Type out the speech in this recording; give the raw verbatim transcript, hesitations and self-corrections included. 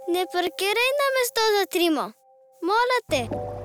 Не паркирай на место за трима. Моля те.